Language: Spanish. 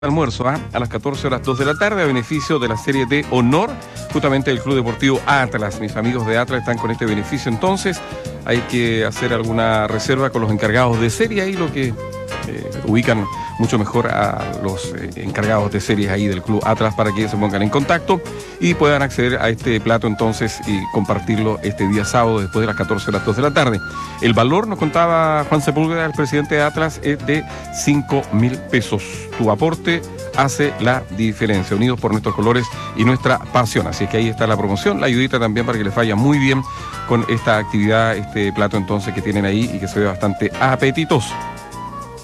Almuerzo a las 14 horas 2 de la tarde a beneficio de la serie de honor justamente del Club Deportivo Atlas. Mis amigos de Atlas están con este beneficio, entonces hay que hacer alguna reserva con los encargados de serie, ahí lo que ubican mucho mejor a los encargados de series ahí del Club Atlas para que se pongan en contacto y puedan acceder a este plato entonces y compartirlo este día sábado después de las 14 horas 2 de la tarde. El valor, nos contaba Juan Sepúlveda, el presidente de Atlas, es de 5.000 pesos. Tu aporte hace la diferencia, unidos por nuestros colores y nuestra pasión. Así es que ahí está la promoción, la ayudita también para que les vaya muy bien con esta actividad, este plato entonces que tienen ahí y que se ve bastante apetitoso.